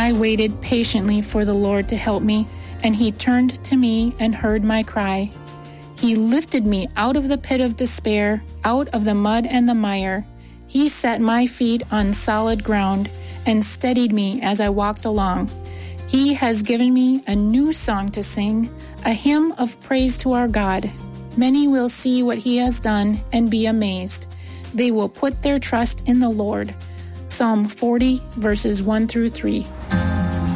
I waited patiently for the Lord to help me, and he turned to me and heard my cry. He lifted me out of the pit of despair, out of the mud and the mire. He set my feet on solid ground and steadied me as I walked along. He has given me a new song to sing, a hymn of praise to our God. Many will see what he has done and be amazed. They will put their trust in the Lord. Psalm 40, verses 1 through 3.